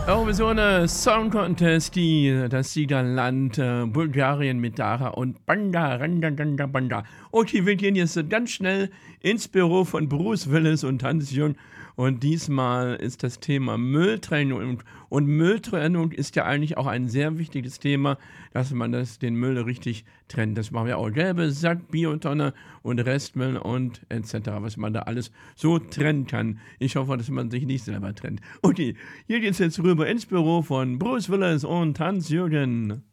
Eurovision Song Contest, das Siegerland Bulgarien mit Dara und Banda, Randa, Randa, Banda. Okay, wir gehen jetzt ganz schnell ins Büro von Bruce Willis und Hans-Jürgen. Und diesmal ist das Thema Mülltrennung. Und Mülltrennung ist ja eigentlich auch ein sehr wichtiges Thema, dass man den Müll richtig trennt. Das machen wir auch. Gelbe Sack, Biotonne und Restmüll und etc., was man da alles so trennen kann. Ich hoffe, dass man sich nicht selber trennt. Okay, hier geht's jetzt rüber ins Büro von Bruce Willis und Hans-Jürgen.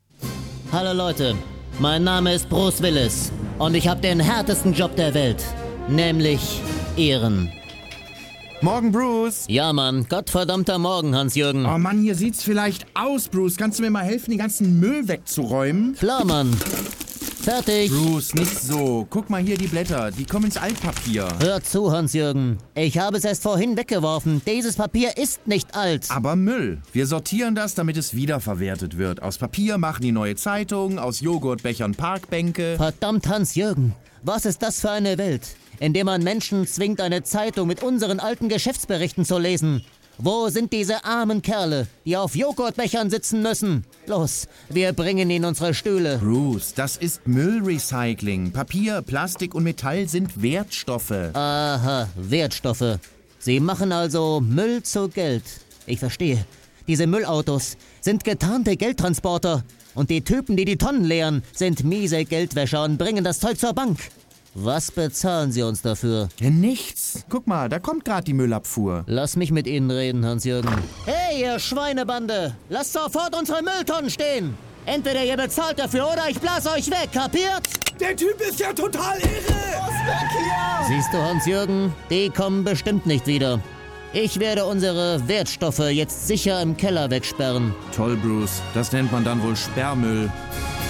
Hallo Leute, mein Name ist Bruce Willis und ich habe den härtesten Job der Welt, nämlich Ehren. Morgen, Bruce. Ja, Mann, gottverdammter Morgen, Hans-Jürgen. Oh Mann, hier sieht's vielleicht aus, Bruce. Kannst du mir mal helfen, den ganzen Müll wegzuräumen? Klar, Mann. Fertig. Bruce, nicht so. Guck mal hier die Blätter, die kommen ins Altpapier. Hör zu, Hans-Jürgen. Ich habe es erst vorhin weggeworfen. Dieses Papier ist nicht alt. Aber Müll. Wir sortieren das, damit es wiederverwertet wird. Aus Papier machen die neue Zeitung, aus Joghurtbechern Parkbänke. Verdammt, Hans-Jürgen. Was ist das für eine Welt, in der man Menschen zwingt, eine Zeitung mit unseren alten Geschäftsberichten zu lesen? Wo sind diese armen Kerle, die auf Joghurtbechern sitzen müssen? Los, wir bringen ihnen unsere Stühle. Bruce, das ist Müllrecycling. Papier, Plastik und Metall sind Wertstoffe. Aha, Wertstoffe. Sie machen also Müll zu Geld. Ich verstehe. Diese Müllautos sind getarnte Geldtransporter. Und die Typen, die Tonnen leeren, sind miese Geldwäscher und bringen das Zeug zur Bank. Was bezahlen Sie uns dafür? Ja, nichts. Guck mal, da kommt gerade die Müllabfuhr. Lass mich mit Ihnen reden, Hans-Jürgen. Hey, ihr Schweinebande! Lasst sofort unsere Mülltonnen stehen! Entweder ihr bezahlt dafür oder ich blase euch weg, kapiert? Der Typ ist ja total irre! Was weg hier? Siehst du, Hans-Jürgen, die kommen bestimmt nicht wieder. Ich werde unsere Wertstoffe jetzt sicher im Keller wegsperren. Toll, Bruce. Das nennt man dann wohl Sperrmüll.